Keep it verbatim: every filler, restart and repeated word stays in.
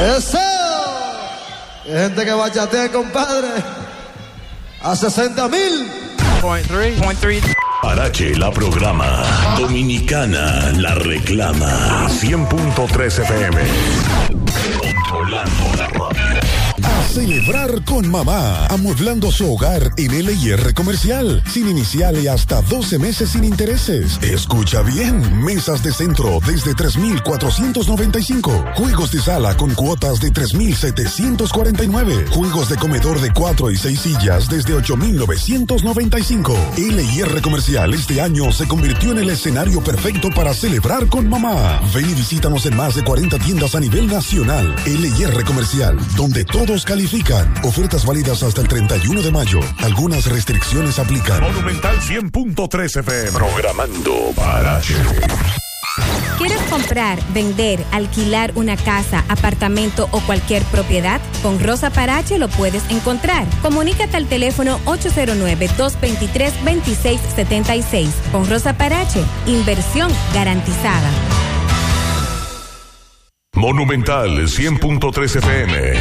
¡Eso! Hay gente que bachatea, compadre. A sesenta mil. Point three. Point three. Parache la programa. Dominicana la reclama. cien punto tres F M. Controlando la radio. A celebrar con mamá, amueblando su hogar en L y R Comercial, sin inicial y hasta doce meses sin intereses. Escucha bien, mesas de centro desde tres mil cuatrocientos noventa y cinco, juegos de sala con cuotas de tres mil setecientos cuarenta y nueve, juegos de comedor de cuatro y seis sillas desde ocho mil novecientos noventa y cinco. L y R Comercial este año se convirtió en el escenario perfecto para celebrar con mamá. Ven y visítanos en más de cuarenta tiendas a nivel nacional. L y R Comercial, donde todos califican. Ofertas válidas hasta el treinta y uno de mayo. Algunas restricciones aplican. Monumental cien punto tres F M. Programando Parache. ¿Quieres comprar, vender, alquilar una casa, apartamento o cualquier propiedad? Con Rosa Parache lo puedes encontrar. Comunícate al teléfono ocho cero nueve, dos dos tres, dos seis siete seis. Con Rosa Parache, inversión garantizada. Monumental cien punto tres F M.